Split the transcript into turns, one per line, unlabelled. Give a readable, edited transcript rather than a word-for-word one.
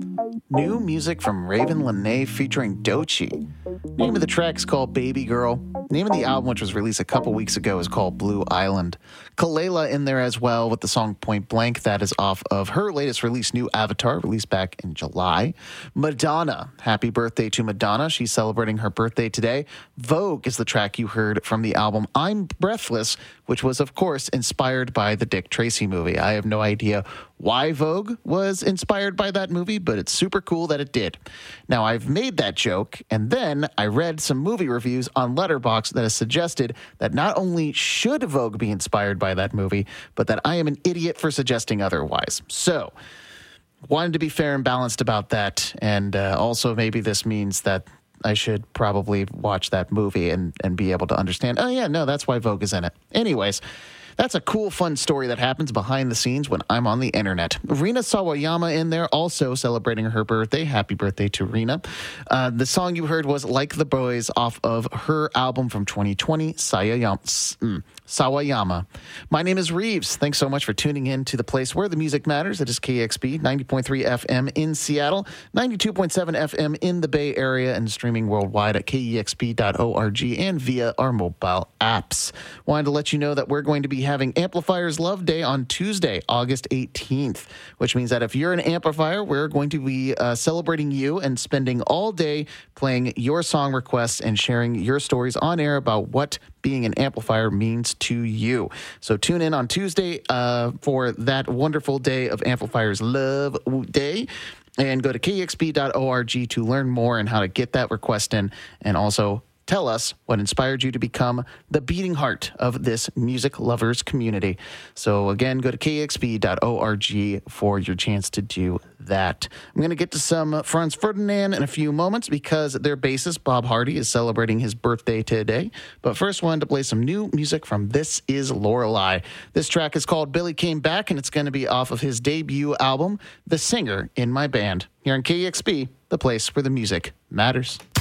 New music from Raven Lenae featuring Doechii. Name of the track is called Baby Girl. Name of the album, which was released a couple weeks ago, is called Blue Island. Kelela in there as well with the song Point Blank. That is off of her latest release, New Avatar, released back in July. Madonna. Happy birthday to Madonna. She's celebrating her birthday today. Vogue is the track you heard from the album I'm Breathless, which was, of course, inspired by the Dick Tracy movie. I have no idea why Vogue was inspired by that movie, but it's super cool that it did. Now, I've made that joke, and then I read some movie reviews on Letterboxd that has suggested that not only should Vogue be inspired by that movie, but that I am an idiot for suggesting otherwise. So, wanted to be fair and balanced about that, and also maybe this means that I should probably watch that movie and be able to understand, oh yeah, no, that's why Vogue is in it. Anyways, that's a cool, fun story that happens behind the scenes when I'm on the internet. Rina Sawayama in there, also celebrating her birthday. Happy birthday to Rina. The song you heard was Like the Boys off of her album from 2020, Sawayama. My name is Reeves. Thanks so much for tuning in to the place where the music matters. It is KEXP, 90.3 FM in Seattle, 92.7 FM in the Bay Area, and streaming worldwide at KEXP.org and via our mobile apps. Wanted to let you know that we're going to be having Amplifiers Love Day on Tuesday, August 18th, which means that if you're an amplifier, we're going to be celebrating you and spending all day playing your song requests and sharing your stories on air about what being an amplifier means to you. So tune in on Tuesday for that wonderful day of Amplifiers Love Day. And go to kexp.org to learn more and how to get that request in, and also tell us what inspired you to become the beating heart of this music lovers community. So again, go to kexp.org for your chance to do that. I'm going to get to some Franz Ferdinand in a few moments because their bassist, Bob Hardy, is celebrating his birthday today. But first, wanted to play some new music from This Is Lorelei. This track is called Billy Came Back, and it's going to be off of his debut album, The Singer in My Band, here on KEXP, the place where the music matters.